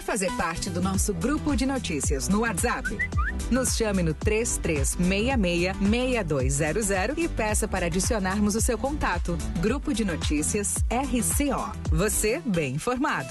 fazer parte do nosso grupo de notícias no WhatsApp? Nos chame no 3366-6200 e peça para adicionarmos o seu contato. Grupo de Notícias RCO. Você bem informado.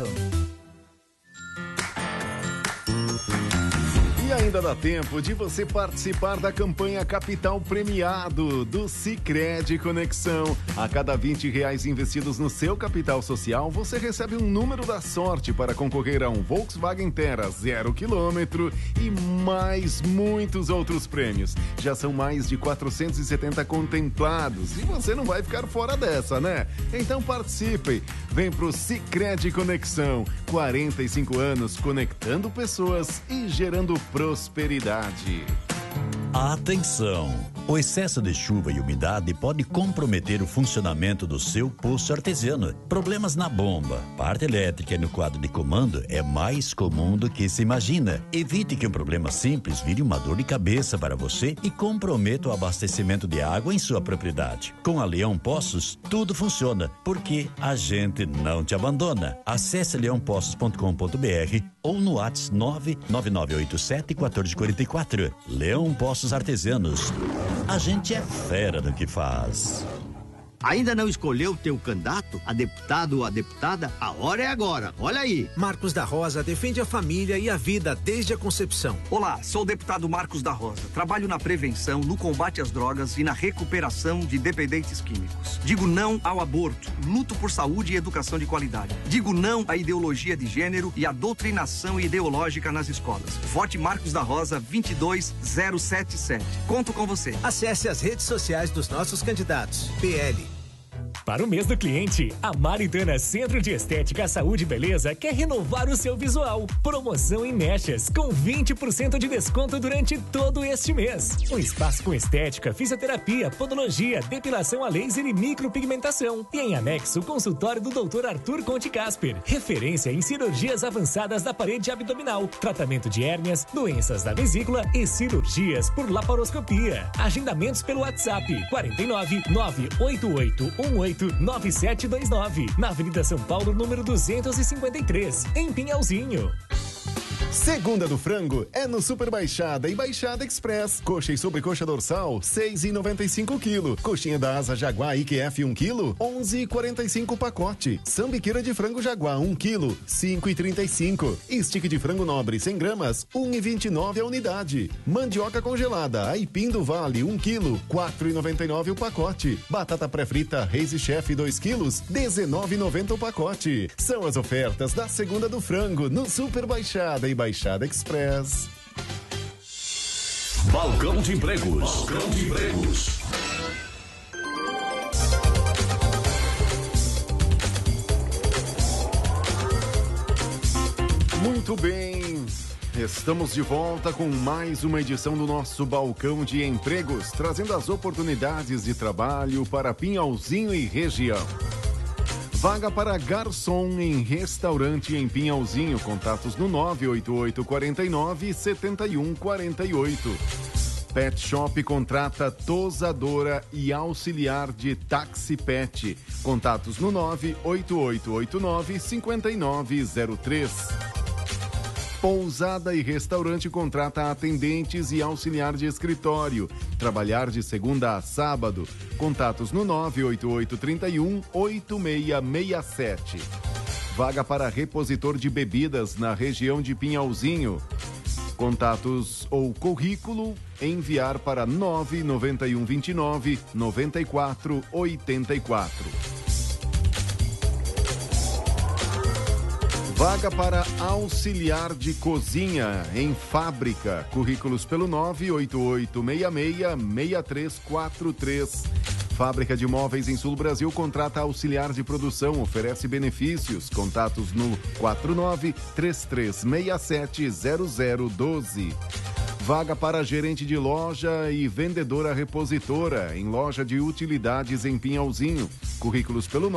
E ainda dá tempo de você participar da campanha Capital Premiado do Sicredi Conexão. A cada R$20 investidos no seu capital social, você recebe um número da sorte para concorrer a um Volkswagen Terra 0 km e mais muitos outros prêmios. Já são mais de 470 contemplados e você não vai ficar fora dessa, né? Então participe. Vem pro Sicredi Conexão. 45 anos conectando pessoas e gerando prosperidade. Atenção! O excesso de chuva e umidade pode comprometer o funcionamento do seu poço artesiano. Problemas na bomba, parte elétrica e no quadro de comando é mais comum do que se imagina. Evite que um problema simples vire uma dor de cabeça para você e comprometa o abastecimento de água em sua propriedade. Com a Leão Poços, tudo funciona, porque a gente não te abandona. Acesse leãopoços.com.br ou no WhatsApp 99987-1444. Leão Poços Artesianos. A gente é fera no que faz. Ainda não escolheu o teu candidato, a deputado ou a deputada? A hora é agora, olha aí. Marcos da Rosa defende a família e a vida desde a concepção. Olá, sou o deputado Marcos da Rosa. Trabalho na prevenção, no combate às drogas e na recuperação de dependentes químicos. Digo não ao aborto, luto por saúde e educação de qualidade. Digo não à ideologia de gênero e à doutrinação ideológica nas escolas. Vote Marcos da Rosa 22077. Conto com você. Acesse as redes sociais dos nossos candidatos. PL. Para o mês do cliente, a Maritana Centro de Estética, Saúde e Beleza quer renovar o seu visual. Promoção em mechas, com 20% de desconto durante todo este mês. Um espaço com estética, fisioterapia, podologia, depilação a laser e micropigmentação. E em anexo, o consultório do Dr. Arthur Conte Casper. Referência em cirurgias avançadas da parede abdominal, tratamento de hérnias, doenças da vesícula e cirurgias por laparoscopia. Agendamentos pelo WhatsApp 49 988 9729, na Avenida São Paulo, número 253, em Pinhalzinho. Segunda do frango é no Super Baixada e Baixada Express. Coxa e sobrecoxa dorsal, 6,95 kg. Coxinha da asa Jaguar IQF 1 kg, 11,45 pacote. Sambiqueira de frango Jaguar 1 kg, 5,35. Stick de frango nobre 100 gramas, 1,29 a unidade. Mandioca congelada Aipim do Vale 1 kg, 4,99 o pacote. Batata pré-frita Reis e Chef 2 kg, 19,90 o pacote. São as ofertas da Segunda do frango no Super Baixada e Baixada Express. Balcão de Empregos. Balcão de Empregos. Muito bem, estamos de volta com mais uma edição do nosso Balcão de Empregos, trazendo as oportunidades de trabalho para Pinhalzinho e região. Vaga para garçom em restaurante em Pinhalzinho. Contatos no 98849-7148. Pet Shop contrata tosadora e auxiliar de táxi pet. Contatos no 98889-5903. Pousada e restaurante contrata atendentes e auxiliar de escritório. Trabalhar de segunda a sábado. Contatos no 98831-8667. Vaga para repositor de bebidas na região de Pinhalzinho. Contatos ou currículo enviar para 99129-9484. Vaga para auxiliar de cozinha em fábrica. Currículos pelo 98866-6343. Fábrica de móveis em Sul Brasil contrata auxiliar de produção, oferece benefícios. Contatos no 49-3367-0012. Vaga para gerente de loja e vendedora repositora em loja de utilidades em Pinhalzinho. Currículos pelo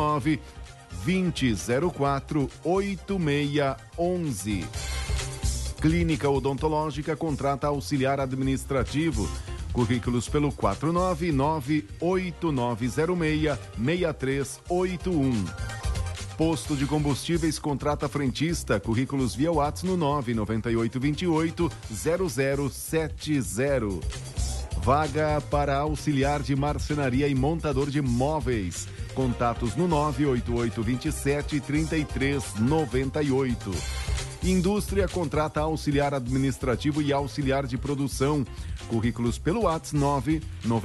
92004-8611. Clínica Odontológica contrata auxiliar administrativo. Currículos pelo 499-8906-6381. Posto de combustíveis contrata frentista. Currículos via WhatsApp no 998280070. Vaga para auxiliar de marcenaria e montador de móveis. Contatos no 988273398. Indústria contrata auxiliar administrativo e auxiliar de produção. Currículos pelo WhatsApp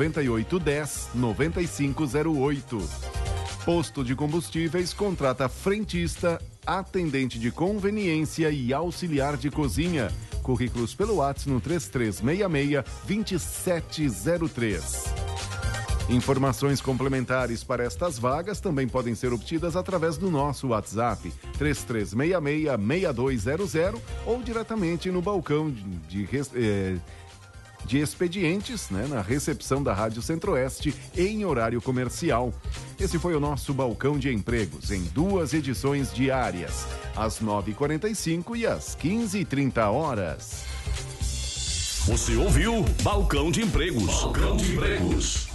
99810-9508. Posto de combustíveis contrata frentista, atendente de conveniência e auxiliar de cozinha. Currículos pelo WhatsApp no 3366-2703. Informações complementares para estas vagas também podem ser obtidas através do nosso WhatsApp 3366-6200 ou diretamente no balcão de expedientes, né, na recepção da Rádio Centro-Oeste em horário comercial. Esse foi o nosso Balcão de Empregos, em 2 edições diárias, às 9h45 e às 15h30. Você ouviu Balcão de Empregos. Balcão de Empregos.